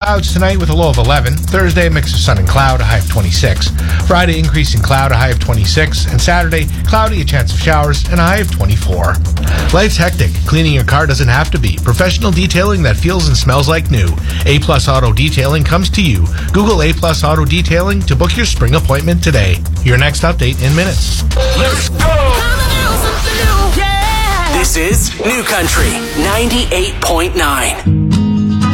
clouds tonight with a low of 11. Thursday, a mix of sun and cloud, a high of 26. Friday, increase in cloud, a high of 26. And Saturday, cloudy, a chance of showers, and a high of 24. Life's hectic. Cleaning your car doesn't have to be. Professional detailing that feels and smells like new. A-Plus Auto Detailing comes to you. Google A-Plus Auto Detailing to book your spring appointment today. Your next update in minutes. Let's go! This is New Country 98.9.